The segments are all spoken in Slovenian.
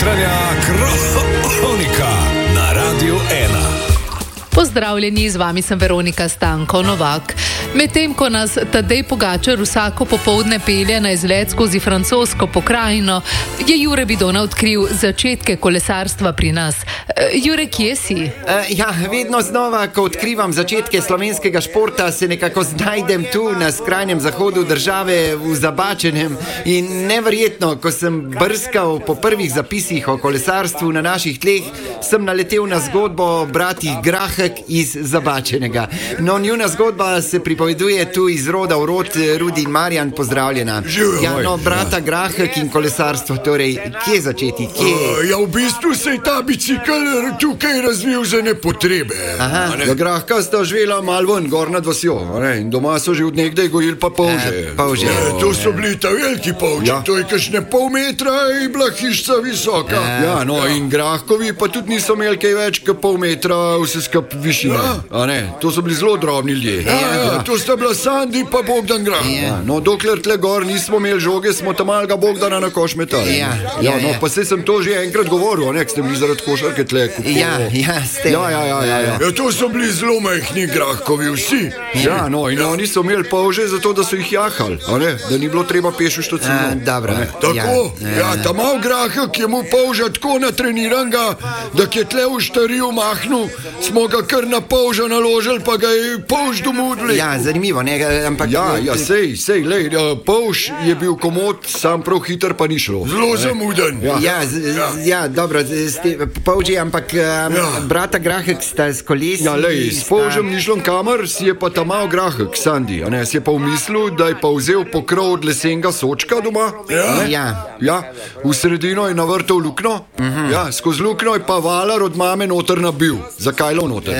Jutranja kronika na Radiu 1. Pozdravljeni, z vami sem Veronika Stanko Novak. Medtem ko nas Tadej Pogačar vsako popoldne pelje na izlet skozi francosko pokrajino, je Jure Bidona odkril začetke kolesarstva pri nas. Jure, kje si? Vedno znova, ko odkrivam začetke slovenskega športa, se nekako znajdem tu na skrajnem zahodu države v Zabačenem. In neverjetno, ko sem brskal po prvih zapisih o kolesarstvu na naših tleh, sem naletel na zgodbo bratih Grahek iz Zabačenega. No, njuna zgodba se pripoveduje tu iz roda v rod. Rudi in Marjan, pozdravljena. Brata Grahek in kolesarstvo, torej, kje začeti? V bistvu se je ta bicikl tukaj razvil za nepotrebe. Grahka sta živela malo ven, gor nad vasjo, in doma so že od nekdaj gojili pa polže. To so bili ta veliki polži, to je kakšne pol metra in bila hišca visoka. In Grahkovi pa tudi niso imeli kaj več kot pol metra vse skup višine. To so bili zelo drobni ljudje. To sta bila Sandi pa Bogdan Grah. Dokler tle gor nismo imeli žoge, smo tam malega Bogdana na koš metali. Pa se sem to že enkrat govoril, nek ste bili zaradi košarke tle. Ste. To so bili zelo majhni Grahkovi vsi. In oni so imeli polže zato, da so jih jahali, da ni bilo treba peš v štocino. Tako, ta mal Grahek je mu polža tako natreniranga, da je tle v štariju mahnu, smo ga kar na polža naložili, pa ga je polž domudili. Zanimivo, ampak... Lej, polž je bil komod, sam prav hiter pa ni šlo. Zelo zamuden. Dobro, polži, ampak brata Grahek sta s kolesi... S polžem ni šlo kamor, si je pa ta mal Grahek, Sandi, si je pa vmislil, da je pa vzel pokrov od lesenega sočka doma. V sredino je navrtal lukno, skozi lukno je pa valar od mame noter nabil. Zakaj lo noter?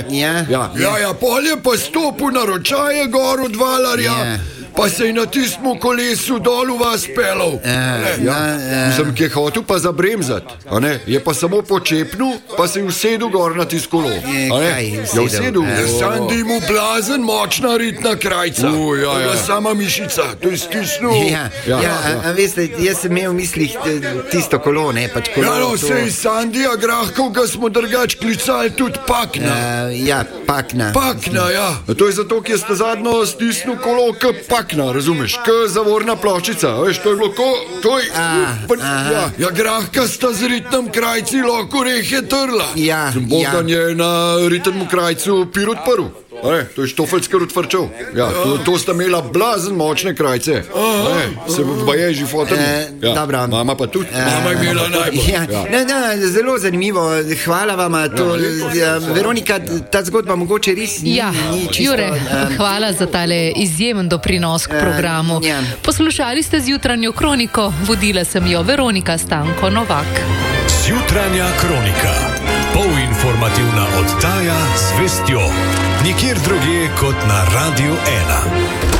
Pol je pa stopil na ročaje gor od valarja, pa se je na tistem kolesu dol v vas pelal. Sem ki je hotel pa zabremzat, je pa samo počepnil, pa se je usedel gor na tisto kolo. Usedel. Sandi mu blazen močna ritna krajca. Sama mišica, to je stisnil. Veste, jaz sem imel v mislih tisto kolo, pač kolo. Sej Sandija Grahkovga smo drugač klicali tudi Pakna. Pakna. To je zato, ker ste zadnjo stisnil kolo k Pakna, razumeš, k zavorna ploščica, veš, to je bilo Grahka sta z ritnem krajci lahko rehe trla. Bogdan je na ritnem krajcu pir odprl. To je štofeljskar odvrčal. To sta imela blazen močne krajce. Se pa je že fotel. Mama pa tudi. Mama je imela najbolj. Zelo zanimivo, hvala vama. Veronika, ta zgodba mogoče res ni čisto... Jure, hvala za tale izjemen doprinos k programu. Poslušali ste Zjutranjo kroniko, vodila sem jo Veronika Stanko Novak. Zjutranja kronika, polinformativna oddaja z vestjo. Nikjer drugje kot na Radiu 1.